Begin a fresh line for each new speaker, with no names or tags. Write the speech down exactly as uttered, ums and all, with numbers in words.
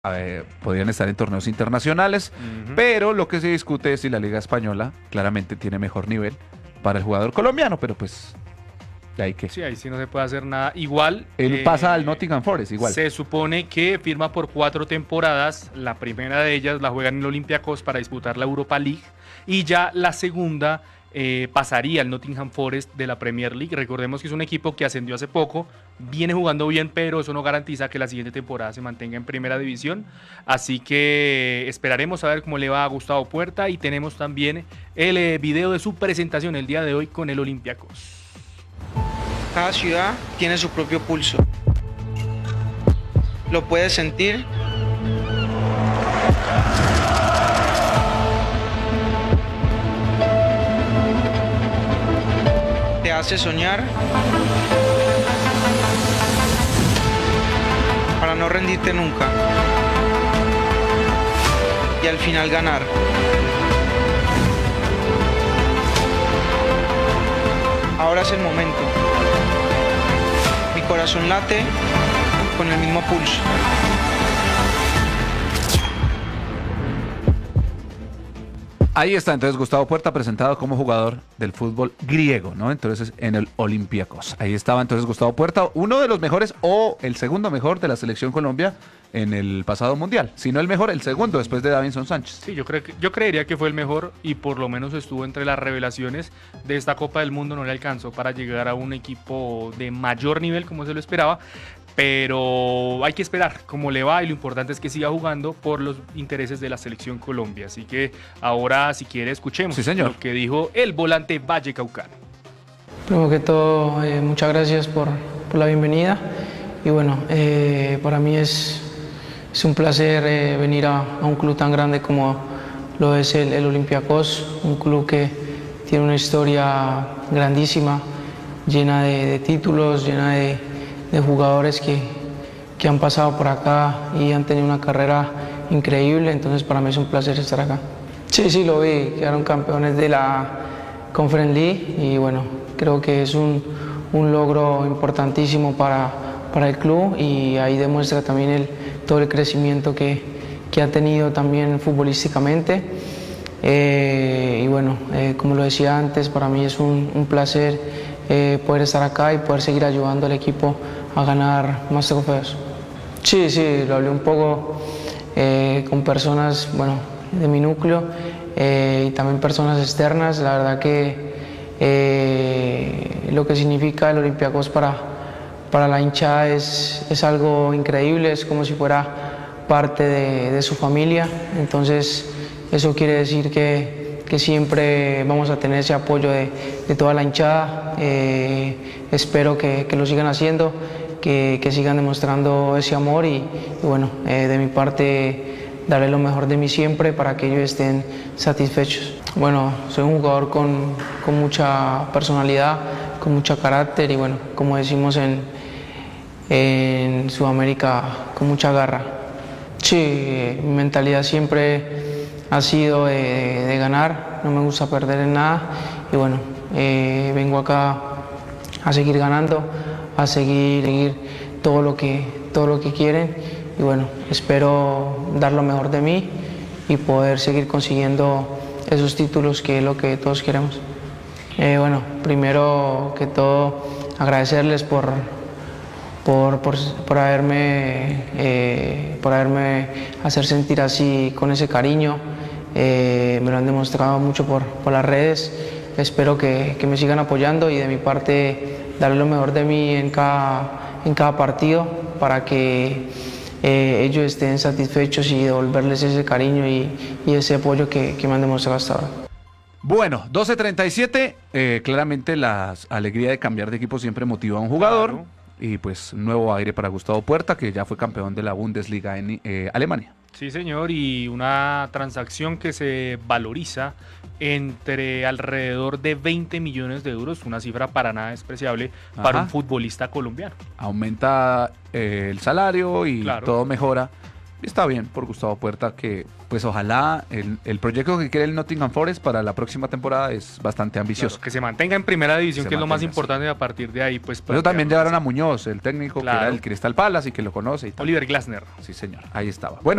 eh, podrían estar en torneos internacionales, uh-huh. pero lo que se discute es si la Liga Española claramente tiene mejor nivel para el jugador colombiano, pero pues de ahí que...
Sí, ahí sí no se puede hacer nada. Igual...
Él
eh,
pasa al Nottingham Forest, igual.
Se supone que firma por cuatro temporadas, la primera de ellas la juega en el Olympiacos para disputar la Europa League, y ya la segunda... Eh, pasaría al Nottingham Forest de la Premier League. Recordemos que es un equipo que ascendió hace poco, viene jugando bien, pero eso no garantiza que la siguiente temporada se mantenga en primera división, así que esperaremos a ver cómo le va a Gustavo Puerta, y tenemos también el eh, video de su presentación el día de hoy con el Olympiacos.
Cada ciudad tiene su propio pulso, lo puedes sentir. Te hace soñar para no rendirte nunca y al final ganar. Ahora es el momento. Mi corazón late con el mismo pulso.
Ahí está entonces Gustavo Puerta presentado como jugador del fútbol griego, ¿no? Entonces en el Olympiacos. Ahí estaba entonces Gustavo Puerta, uno de los mejores o el segundo mejor de la selección Colombia en el pasado mundial. Si no el mejor, el segundo después de Davinson Sánchez.
Sí, yo creo que, yo creería que fue el mejor y por lo menos estuvo entre las revelaciones de esta Copa del Mundo. No le alcanzó para llegar a un equipo de mayor nivel como se lo esperaba, pero hay que esperar cómo le va y lo importante es que siga jugando por los intereses de la selección Colombia. Así que ahora, si quiere, escuchemos
sí, señor.
lo que dijo el volante vallecaucano.
Primero que todo, eh, muchas gracias por, por la bienvenida y bueno, eh, para mí es, es un placer eh, venir a, a un club tan grande como lo es el, el Olympiacos, un club que tiene una historia grandísima, llena de, de títulos, llena de de jugadores que, que han pasado por acá y han tenido una carrera increíble, entonces para mí es un placer estar acá. Sí, sí, lo vi, quedaron campeones de la Conference League y bueno, creo que es un, un logro importantísimo para, para el club y ahí demuestra también el, todo el crecimiento que, que ha tenido también futbolísticamente. Eh, y bueno, eh, como lo decía antes, para mí es un, un placer eh, poder estar acá y poder seguir ayudando al equipo a ganar más trofeos. Sí, sí, lo hablé un poco eh, con personas, bueno, de mi núcleo eh, y también personas externas. La verdad que eh, lo que significa el Olympiacos para, para la hinchada es, es algo increíble, es como si fuera parte de, de su familia, entonces eso quiere decir que, que siempre vamos a tener ese apoyo de, de toda la hinchada. Eh, espero que, que lo sigan haciendo, que, que sigan demostrando ese amor y, y bueno, eh, de mi parte daré lo mejor de mí siempre para que ellos estén satisfechos. Bueno, soy un jugador con, con mucha personalidad, con mucho carácter y bueno, como decimos en, en Sudamérica, con mucha garra. Sí, mi mentalidad siempre ha sido de, de ganar, no me gusta perder en nada y bueno, eh, vengo acá a seguir ganando, a seguir, seguir todo lo que, todo lo que quieren y bueno, espero dar lo mejor de mí y poder seguir consiguiendo esos títulos que es lo que todos queremos. Eh, bueno, primero que todo agradecerles por, por, por, por haberme, eh, por haberme hacer sentir así con ese cariño. Eh, me lo han demostrado mucho por, por las redes, espero que, que me sigan apoyando y de mi parte darle lo mejor de mí en cada, en cada partido para que eh, ellos estén satisfechos y devolverles ese cariño y, y ese apoyo que, que me han demostrado hasta ahora.
Bueno, doce treinta y siete, eh, claramente la alegría de cambiar de equipo siempre motiva a un jugador. Claro. Y pues nuevo aire para Gustavo Puerta, que ya fue campeón de la Bundesliga en eh, Alemania.
Sí, señor, y una transacción que se valoriza entre alrededor de veinte millones de euros, una cifra para nada despreciable. Ajá. Para un futbolista colombiano.
Aumenta eh, el salario y claro. todo mejora Está bien por Gustavo Puerta, que pues ojalá el, el proyecto que quiere el Nottingham Forest para la próxima temporada es bastante ambicioso.
Claro, que se mantenga en primera división,
Se
que es lo más
mantenga,
importante, y a partir de ahí pues...
Por eso también
plantearlo
llevaron a
así.
Muñoz, el técnico
Claro.
que era el Crystal Palace y que lo conoce y tal.
Oliver Glasner.
Sí, señor, ahí estaba. Bueno.